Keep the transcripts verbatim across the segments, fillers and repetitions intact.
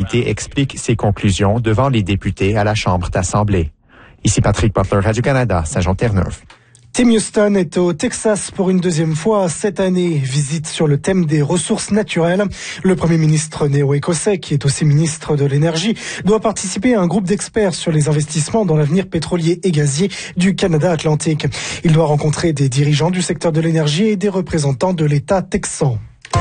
municipalité explique ses conclusions devant les députés à la Chambre d'Assemblée. Ici Patrick Butler, Radio-Canada, Saint-Jean-Terre-Neuve. Tim Houston est au Texas pour une deuxième fois cette année. Visite sur le thème des ressources naturelles. Le premier ministre néo-écossais, qui est aussi ministre de l'Énergie, doit participer à un groupe d'experts sur les investissements dans l'avenir pétrolier et gazier du Canada Atlantique. Il doit rencontrer des dirigeants du secteur de l'énergie et des représentants de l'État texan.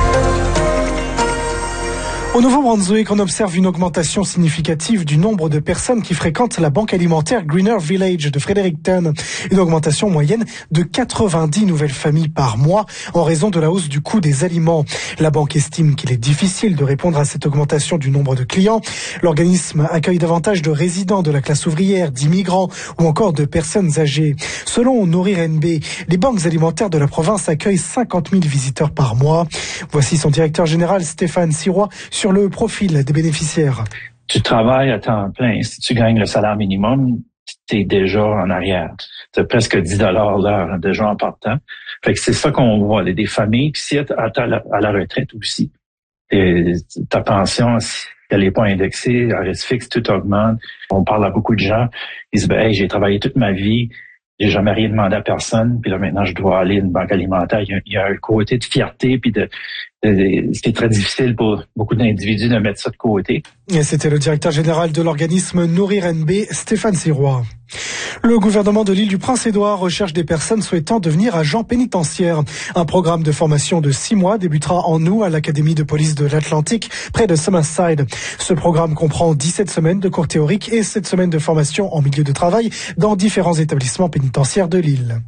Au Nouveau-Brunswick, on observe une augmentation significative du nombre de personnes qui fréquentent la banque alimentaire Greener Village de Fredericton. Une augmentation moyenne de quatre-vingt-dix nouvelles familles par mois en raison de la hausse du coût des aliments. La banque estime qu'il est difficile de répondre à cette augmentation du nombre de clients. L'organisme accueille davantage de résidents de la classe ouvrière, d'immigrants ou encore de personnes âgées. Selon Nourrir N B, les banques alimentaires de la province accueillent cinquante mille visiteurs par mois. Voici son directeur général Stéphane Sirois sur le profil des bénéficiaires. Tu travailles à temps plein. Si tu gagnes le salaire minimum, tu es déjà en arrière. Tu as presque dix dollars l'heure déjà en partant. Fait que c'est ça qu'on voit. Des familles, puis si tu es à la retraite aussi, et ta pension, si elle n'est pas indexée, elle reste fixe, tout augmente. On parle à beaucoup de gens. Ils disent, ben, hey, j'ai travaillé toute ma vie. J'ai jamais rien demandé à personne, puis là maintenant je dois aller à une banque alimentaire. Il y a, il y a un côté de fierté, puis de, de, de ce qui est très difficile pour beaucoup d'individus de mettre ça de côté. Et c'était le directeur général de l'organisme Nourrir N B, Stéphane Sirois. Le gouvernement de l'île du Prince-Édouard recherche des personnes souhaitant devenir agents pénitentiaires. Un programme de formation de six mois débutera en août à l'Académie de police de l'Atlantique, près de Summerside. Ce programme comprend dix-sept semaines de cours théoriques et sept semaines de formation en milieu de travail dans différents établissements pénitentiaires de l'île.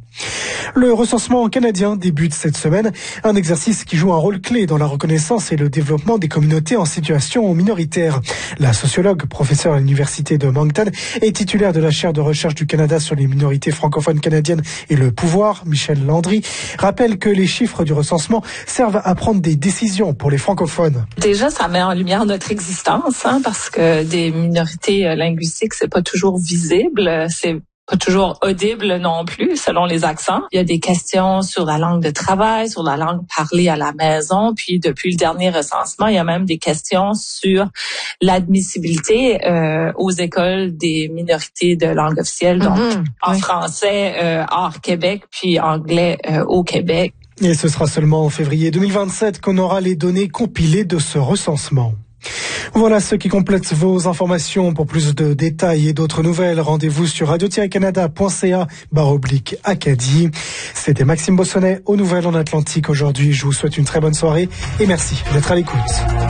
Le recensement canadien débute cette semaine, un exercice qui joue un rôle clé dans la reconnaissance et le développement des communautés en situation minoritaire. La sociologue, professeure à l'Université de Moncton et titulaire de la chaire de recherche du Canada sur les minorités francophones canadiennes et le pouvoir, Michel Landry, rappelle que les chiffres du recensement servent à prendre des décisions pour les francophones. Déjà, ça met en lumière notre existence, hein, parce que des minorités linguistiques, c'est pas toujours visible, c'est pas toujours audible non plus, selon les accents. Il y a des questions sur la langue de travail, sur la langue parlée à la maison. Puis, depuis le dernier recensement, il y a même des questions sur l'admissibilité euh, aux écoles des minorités de langue officielle, donc mm-hmm. en oui. français euh, hors Québec, puis anglais euh, au Québec. Et ce sera seulement en février deux mille vingt-sept qu'on aura les données compilées de ce recensement. Voilà ce qui complète vos informations. Pour plus de détails et d'autres nouvelles, rendez-vous sur radio tiret canada point c a barre oblique Acadie. C'était Maxime Bossonnet aux Nouvelles en Atlantique aujourd'hui. Je vous souhaite une très bonne soirée et merci d'être à l'écoute.